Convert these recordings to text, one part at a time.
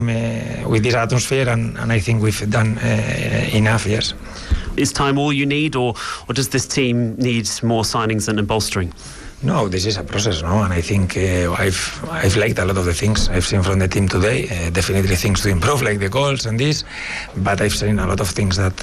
with this atmosphere, and I think we've done enough, yes. Is time all you need, or does this team need more signings and bolstering? No, this is a process, no, and I think I've liked a lot of the things I've seen from the team today. Definitely things to improve, like the goals and this, but I've seen a lot of things that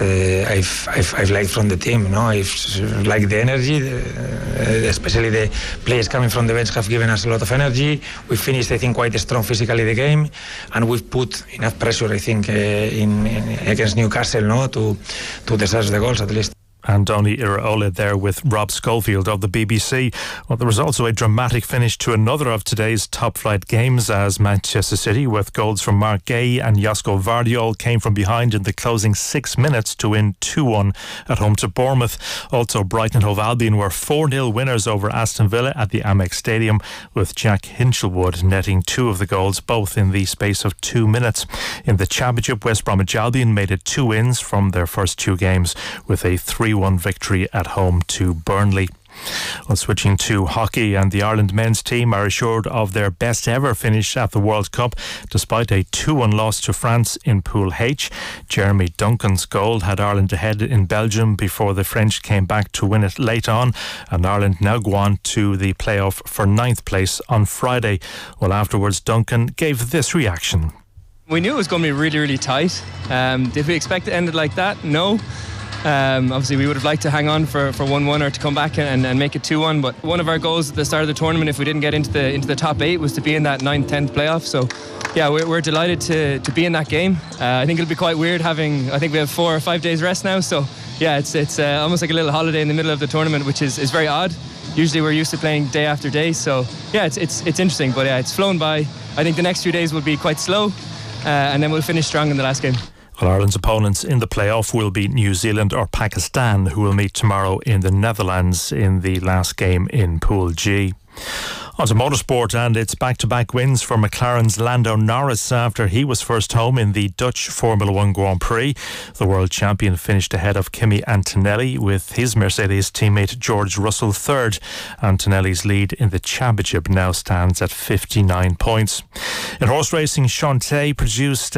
I've liked from the team. No, I've liked the energy, especially the players coming from the bench have given us a lot of energy. We finished, I think, quite strong physically the game, and we've put enough pressure, I think, in against Newcastle, no, to deserve the goals at least. Andoni Iraola there with Rob Schofield of the BBC. Well, there was also a dramatic finish to another of today's top-flight games, as Manchester City, with goals from Marc Guéhi and Josko Vardiol, came from behind in the closing 6 minutes to win 2-1 at home to Bournemouth. Also, Brighton and Hove Albion were 4-0 winners over Aston Villa at the Amex Stadium, with Jack Hinchelwood netting 2 of the goals, both in the space of 2 minutes. In the Championship, West Bromwich Albion made it 2 wins from their first 2 games, with a 3-1 victory at home to Burnley. Well, switching to hockey, and the Ireland men's team are assured of their best ever finish at the World Cup despite a 2-1 loss to France in Pool H. Jeremy Duncan's goal had Ireland ahead in Belgium before the French came back to win it late on, and Ireland now go on to the playoff for 9th place on Friday. Well, afterwards Duncan gave this reaction. We knew it was going to be really, really tight. Did we expect it to end it like that? No. Obviously we would have liked to hang on for 1-1 or to come back and make it 2-1, but one of our goals at the start of the tournament, if we didn't get into the top 8, was to be in that 9th, 10th playoff. So yeah, we're delighted to be in that game. I think it'll be quite weird I think we have 4 or 5 days rest now, so yeah, it's almost like a little holiday in the middle of the tournament, which is very odd. Usually we're used to playing day after day, so yeah, it's interesting, but yeah, it's flown by. I think the next few days will be quite slow, and then we'll finish strong in the last game. Well, Ireland's opponents in the playoff will be New Zealand or Pakistan, who will meet tomorrow in the Netherlands in the last game in Pool G. On to motorsport, and it's back-to-back wins for McLaren's Lando Norris after he was first home in the Dutch Formula 1 Grand Prix. The world champion finished ahead of Kimi Antonelli, with his Mercedes teammate George Russell third. Antonelli's lead in the championship now stands at 59 points. In horse racing, Shantae produced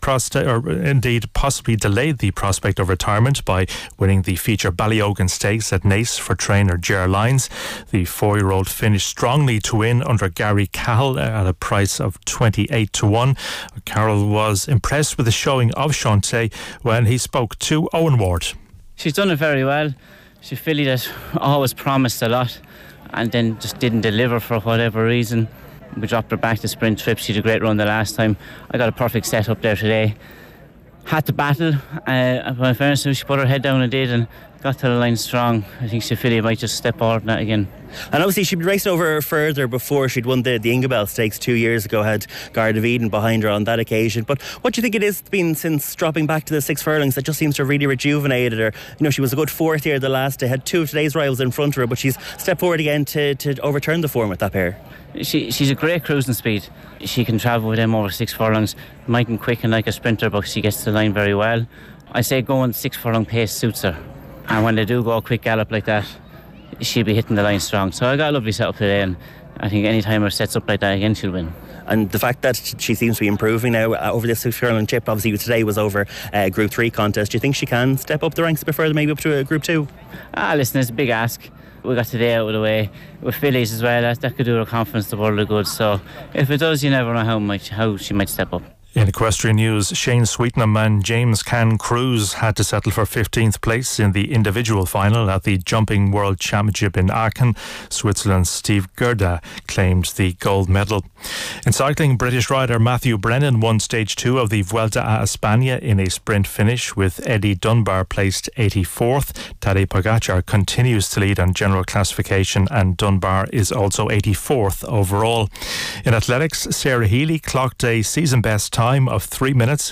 possibly delayed the prospect of retirement by winning the feature Ballyogan Stakes at Naas for trainer Ger Lyons. The 4-year-old finished strongly to win under Gary Cahill at a price of 28-1. Carroll was impressed with the showing of Shantae when he spoke to Owen Ward. She's done it very well. She's a filly that always promised a lot and then just didn't deliver for whatever reason. We dropped her back to sprint trip. She did a great run the last time. I got a perfect set up there today. Had to battle, but in fairness, she put her head down and did, and got to the line strong. I think Shafili might just step forward on that again. And obviously she'd been racing over further before. She'd won the Ingabel Stakes 2 years ago, had Guard of Eden behind her on that occasion. But what do you think it is been since dropping back to the 6 furlongs that just seems to have really rejuvenated her? You know, she was a good 4th here the last day, had 2 of today's rivals in front of her, but she's stepped forward again to overturn the form with that pair. She's a great cruising speed. She can travel with them over 6 furlongs. Mightn't quicken like a sprinter, but she gets to the line very well. I say going 6 furlong pace suits her, and when they do go a quick gallop like that, she'll be hitting the line strong. So I got a lovely setup today, and I think any time her sets up like that again, she'll win. And the fact that she seems to be improving now over this 6 furlong chip, obviously today was over Group 3 contest. Do you think she can step up the ranks a bit further, maybe up to a Group 2? Listen, it's a big ask. We got today out of the way with fillies as well. That could do her confidence the world of good. So if it does, you never know how she might step up. In equestrian news, Shane Sweetnam and James Can Cruz had to settle for 15th place in the individual final at the Jumping World Championship in Aachen. Switzerland's Steve Gerda claimed the gold medal. In cycling, British rider Matthew Brennan won stage 2 of the Vuelta a España in a sprint finish, with Eddie Dunbar placed 84th. Tadej Pogacar continues to lead on general classification, and Dunbar is also 84th overall. In athletics, Sarah Healy clocked a season best time of 3 minutes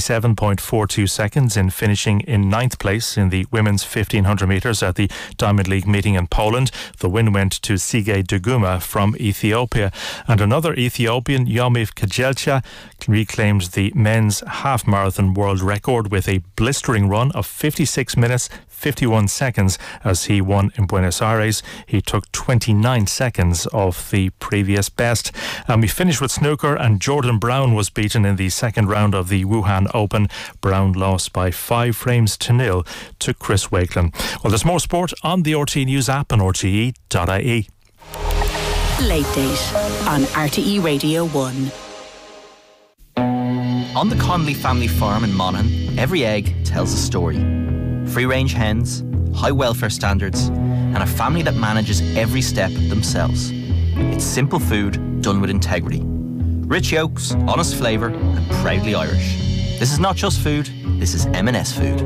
57.42 seconds in finishing in 9th place in the women's 1500 metres at the Diamond League meeting in Poland. The win went to Sige Duguma from Ethiopia, and another Ethiopian, Yomif Kajelcha, reclaimed the men's half marathon world record with a blistering run of 56 minutes 51 seconds as he won in Buenos Aires. He took 29 seconds off the previous best. And we finish with snooker, and Jordan Brown was beaten in the second round of the Wuhan Open. Brown lost by 5 frames to 0 to Chris Wakelin. Well, there's more sport on the RTE News app and rte.ie. Late Date on RTE Radio 1. On the Connolly family farm in Monaghan, every egg tells a story. Free-range hens, high welfare standards, and a family that manages every step themselves. It's simple food done with integrity. Rich yolks, honest flavour, and proudly Irish. This is not just food, this is M&S food.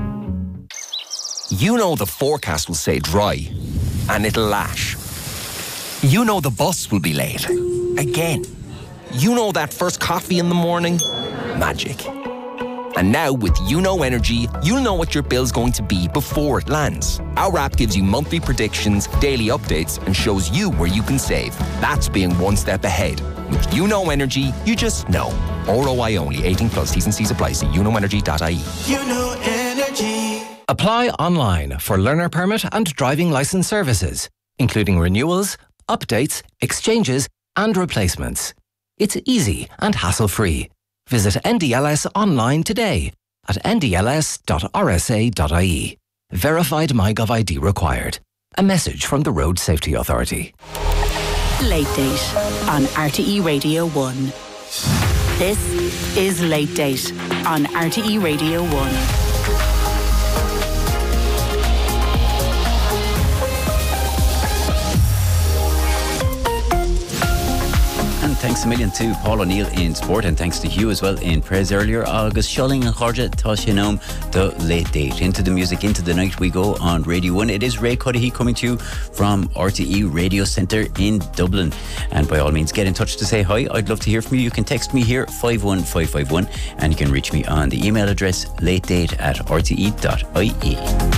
You know the forecast will say dry, and it'll lash. You know the bus will be late. Again. You know that first coffee in the morning? Magic. And now with YouKnow Energy, you'll know what your bill's going to be before it lands. Our app gives you monthly predictions, daily updates, and shows you where you can save. That's being one step ahead. With YouKnow Energy, you just know. ROI only. 18 plus. T's and C's apply. See youknowenergy.ie. YouKnow Energy. Apply online for learner permit and driving licence services, including renewals, updates, exchanges, and replacements. It's easy and hassle-free. Visit NDLS online today at ndls.rsa.ie. Verified MyGov ID required. A message from the Road Safety Authority. Late Date on RTE Radio 1. This is Late Date on RTE Radio 1. Thanks a million to Paul O'Neill in sport, and thanks to Hugh as well in prayers earlier. August Shulling and Jorge Toshinom, the Late Date. Into the music, into the night we go on Radio 1. It is Ray Cudahy coming to you from RTE Radio Centre in Dublin. And by all means, get in touch to say hi. I'd love to hear from you. You can text me here, 51551, and you can reach me on the email address latedate@rte.ie.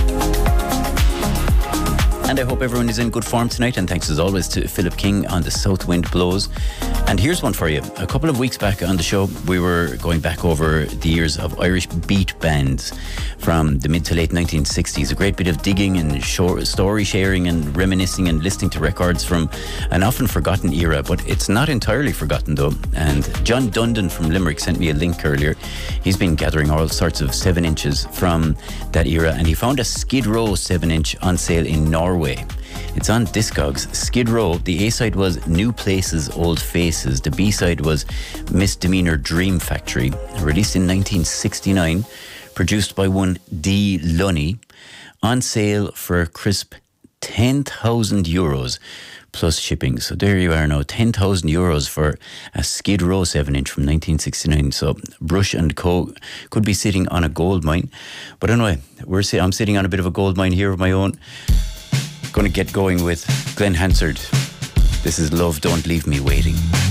And I hope everyone is in good form tonight, and thanks as always to Philip King on the South Wind Blows. And here's one for you. A couple of weeks back on the show, we were going back over the years of Irish beat bands from the mid to late 1960s. A great bit of digging and story sharing and reminiscing and listening to records from an often forgotten era, but it's not entirely forgotten though. And John Dundon from Limerick sent me a link earlier. He's been gathering all sorts of 7-inches from that era, and he found a Skid Row 7-inch on sale in Norway. It's on Discogs. Skid Row, the A-side was New Places, Old Faces. The B-side was Misdemeanor Dream Factory, released in 1969, produced by one D. Lunny, on sale for a crisp €10,000 plus shipping. So there you are now, €10,000 for a Skid Row 7-inch from 1969. So Brush and Co. could be sitting on a gold mine. But anyway, I'm sitting on a bit of a gold mine here of my own. Going to get going with Glenn Hansard. This is Love Don't Leave Me Waiting.